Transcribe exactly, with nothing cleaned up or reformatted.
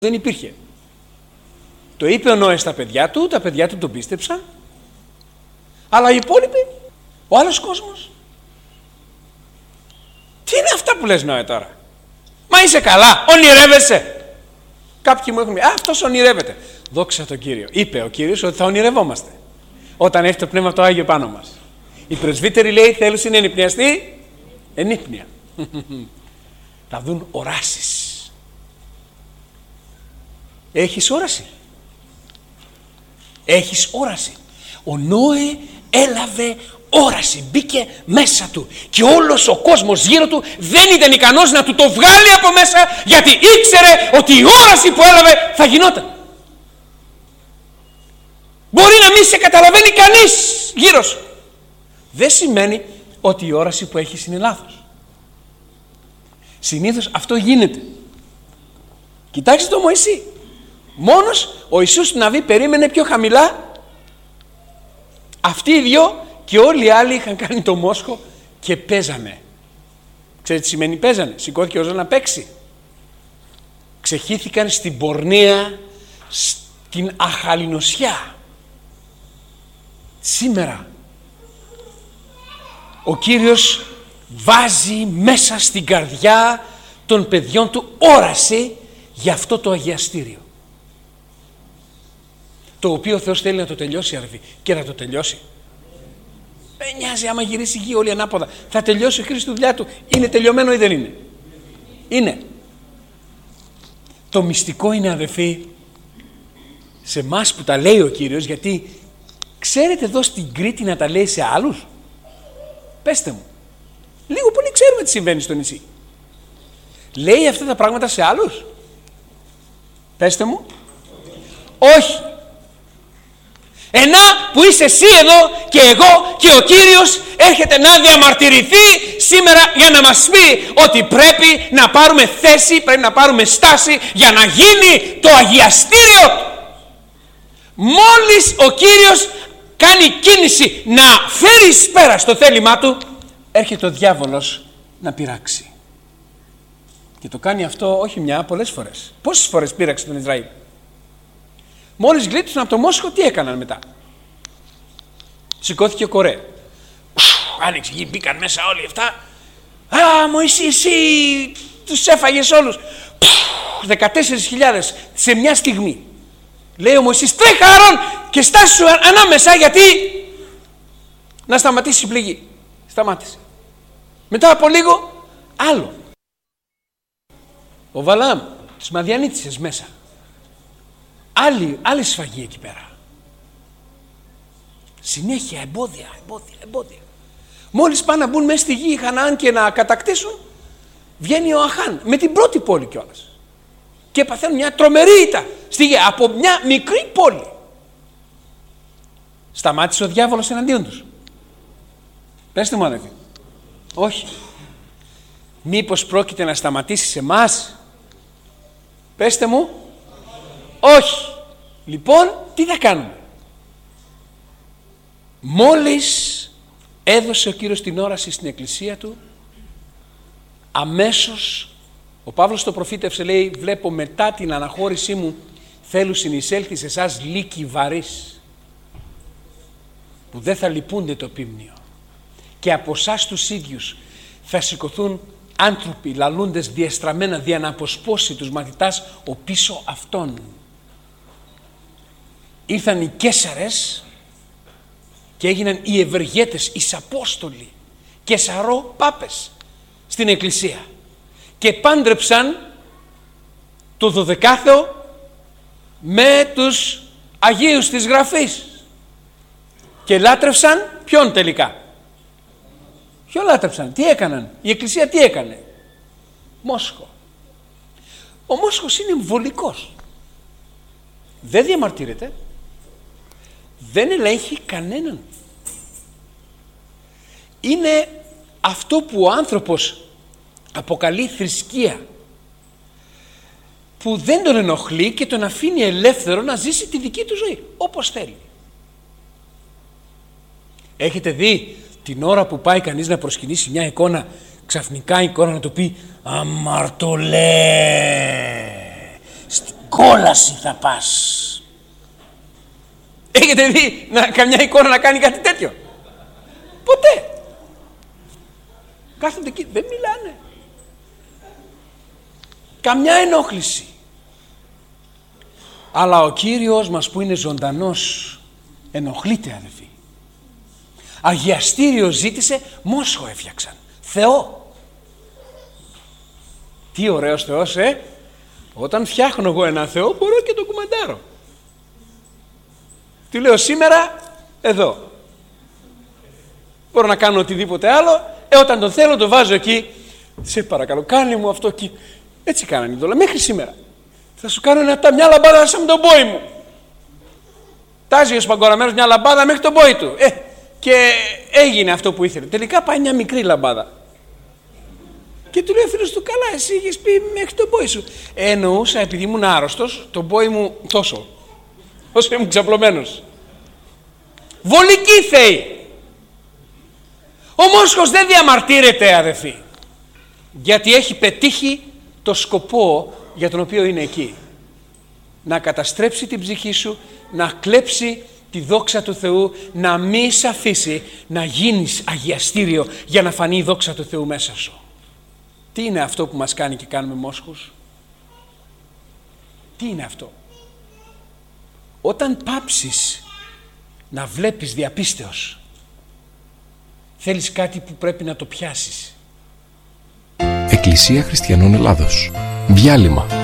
δεν υπήρχε. Το είπε ο Νόε στα παιδιά του, τα παιδιά του τον πίστεψαν, αλλά οι υπόλοιποι, ο άλλος κόσμος. Τι είναι αυτά που λες, Νόε, τώρα? Μα είσαι καλά, ονειρεύεσαι? Κάποιοι μου έχουν πει, α, αυτός ονειρεύεται. Δόξα τον Κύριο. Είπε ο Κύριος ότι θα ονειρευόμαστε όταν έρθει το Πνεύμα το Άγιο πάνω μας. Οι πρεσβύτεροι, λέει, θέλουν να ενυπνιαστεί ενύπνια. Θα δουν οράσεις. Έχεις όραση? Έχεις όραση? Ο Νόε έλαβε όραση, μπήκε μέσα του και όλος ο κόσμος γύρω του δεν ήταν ικανός να του το βγάλει από μέσα, γιατί ήξερε ότι η όραση που έλαβε θα γινόταν. Μπορεί να μην σε καταλαβαίνει κανείς γύρω σου. Δεν σημαίνει ότι η όραση που έχεις είναι λάθος. Συνήθως αυτό γίνεται. Κοιτάξτε το Μωυσή. Μόνος ο Ιησούς στην Ναβή περίμενε πιο χαμηλά. Αυτοί οι δυο και όλοι οι άλλοι είχαν κάνει το μόσχο και παίζανε. Ξέρετε τι σημαίνει παίζανε? Σηκώθηκε ο ζώος να παίξει. Ξεχύθηκαν στην πορνεία, στην αχαλινοσιά. Σήμερα ο Κύριος βάζει μέσα στην καρδιά των παιδιών του όραση για αυτό το αγιαστήριο, το οποίο ο Θεός θέλει να το τελειώσει, αδελφοί, και να το τελειώσει. Δεν νοιάζει άμα γυρίσει η γη όλη ανάποδα, θα τελειώσει ο Χριστός τη δουλειά του. Είναι τελειωμένο ή δεν είναι? Είναι. Το μυστικό είναι, αδελφοί, σε εμάς που τα λέει ο Κύριος, γιατί ξέρετε εδώ στην Κρήτη να τα λέει σε άλλους? Πέστε μου. Λίγο πολύ ξέρουμε τι συμβαίνει στο νησί. Λέει αυτά τα πράγματα σε άλλους? Πέστε μου. Όχι. Ενά που είσαι εσύ εδώ και εγώ και ο Κύριος έρχεται να διαμαρτυρηθεί σήμερα για να μας πει ότι πρέπει να πάρουμε θέση, πρέπει να πάρουμε στάση για να γίνει το αγιαστήριο του. Μόλις ο Κύριος κάνει κίνηση να φέρει εις πέρα στο θέλημά του, έρχεται ο διάβολος να πειράξει. Και το κάνει αυτό όχι μια, πολλές φορές. Πόσες φορές πείραξε τον Ισραήλ? Μόλις γλίτωσαν από το μόσχο, τι έκαναν μετά? Σηκώθηκε ο Κορέ. Άνοιξε γη, μπήκαν μέσα όλοι αυτά. Α, Μωυσή, εσύ τους έφαγες όλους. δεκατέσσερις χιλιάδες σε μια στιγμή. Λέει ο Μωυσής, τρέχα Άρων και στάσου ανάμεσα, γιατί να σταματήσει η πληγή. Σταμάτησε. Μετά από λίγο άλλο. Ο Βαλάμ τις Μαδιανίτισσες μέσα. Άλλη, άλλη σφαγή εκεί πέρα. Συνέχεια εμπόδια, εμπόδια, εμπόδια. Μόλις πάνε να μπουν μέσα στη γη Χαναάν και να κατακτήσουν, βγαίνει ο Αχάν με την πρώτη πόλη κιόλας. Και παθαίνουν μια τρομερή ήττα στη γη από μια μικρή πόλη. Σταμάτησε ο διάβολος εναντίον τους? Πέστε μου, αδελφοί. Όχι. Μήπως πρόκειται να σταματήσει σε εμάς? Πέστε μου. Όχι. Λοιπόν, τι θα κάνουμε? Μόλις έδωσε ο Κύριος την όραση στην εκκλησία του, αμέσως ο Παύλος το προφήτευσε, λέει, βλέπω μετά την αναχώρησή μου θέλω συνεισέλθει σε εσάς λύκοι βαρύς που δεν θα λυπούνται το πίμνιο, και από εσάς τους ίδιους θα σηκωθούν άνθρωποι λαλούντες διεστραμμένα δια να αποσπώσει τους μαθητάς ο πίσω αυτών. Ήρθαν οι Καίσαρες και έγιναν οι ευεργέτες, οι Απόστολοι και σαρώ πάπες στην εκκλησία και πάντρεψαν το δωδεκάθεο με τους Αγίους της Γραφής και λάτρευσαν ποιον τελικά? Ποιο λάτρεψαν? Τι έκαναν? Η εκκλησία τι έκανε? Μόσχο. Ο μόσχος είναι εμβολικός. Δεν διαμαρτύρεται. Δεν ελέγχει κανέναν. Είναι αυτό που ο άνθρωπος αποκαλεί θρησκεία, που δεν τον ενοχλεί και τον αφήνει ελεύθερο να ζήσει τη δική του ζωή όπως θέλει. Έχετε δει την ώρα που πάει κανείς να προσκυνήσει μια εικόνα, ξαφνικά η εικόνα να του πει αμαρτωλέ, κόλαση θα πας. Έχετε δει να, καμιά εικόνα να κάνει κάτι τέτοιο? Ποτέ. Κάθονται εκεί, δεν μιλάνε. Καμιά ενόχληση. Αλλά ο Κύριος μας που είναι ζωντανός ενοχλείται, αδελφοί. Αγιαστήριο ζήτησε, μόσχο έφτιαξαν. Θεό. Τι ωραίος Θεός, ε! Όταν φτιάχνω εγώ ένα Θεό μπορώ και το κουμαντάρω. Του λέω σήμερα εδώ. Μπορώ να κάνω οτιδήποτε άλλο. Ε, όταν το θέλω το βάζω εκεί. Σε παρακαλώ, κάνε μου αυτό εκεί. Έτσι κάνανε οι δόλα μέχρι σήμερα. Θα σου κάνω ένα, μια λαμπάδα σαν τον πόη μου. Τάζει ο σπαγκοραμένος μια λαμπάδα μέχρι τον πόη του. Ε, και έγινε αυτό που ήθελε. Τελικά πάει μια μικρή λαμπάδα. Και του λέει ο φίλος του, καλά, εσύ είχες πει μέχρι τον πόη σου. Ε, εννοούσα, επειδή ήμουν άρρωστος, τον πόη μου τόσο. Όσο ήμουν ξαπλωμένος. Βολική θέη. Ο μόσχος δεν διαμαρτύρεται, αδελφοί. Γιατί έχει πετύχει το σκοπό για τον οποίο είναι εκεί. Να καταστρέψει την ψυχή σου, να κλέψει τη δόξα του Θεού, να μη σε αφήσει να γίνεις αγιαστήριο για να φανεί η δόξα του Θεού μέσα σου. Τι είναι αυτό που μας κάνει και κάνουμε μόσχους? Τι είναι αυτό? Όταν πάψεις να βλέπεις διαπίστεως, θέλεις κάτι που πρέπει να το πιάσεις. Εκκλησία Χριστιανών Ελλάδος. Διάλειμμα.